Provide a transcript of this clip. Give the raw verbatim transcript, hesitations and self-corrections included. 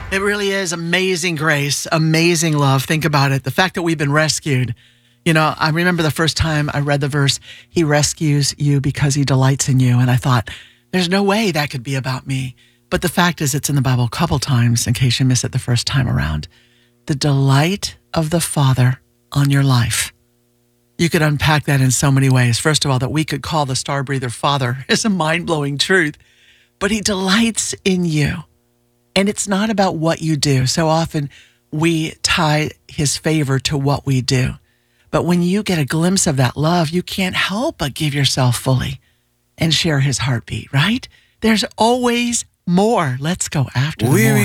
It really is amazing grace, amazing love. Think about it. The fact that we've been rescued. You know, I remember the first time I read the verse, he rescues you because he delights in you. And I thought, there's no way that could be about me. But the fact is, it's in the Bible a couple times, in case you missed it the first time around. The delight of the Father on your life. You could unpack that in so many ways. First of all, that we could call the star breather Father is a mind-blowing truth. But he delights in you. And it's not about what you do. So often we tie his favor to what we do. But when you get a glimpse of that love, you can't help but give yourself fully and share his heartbeat, right? There's always more. Let's go after the more.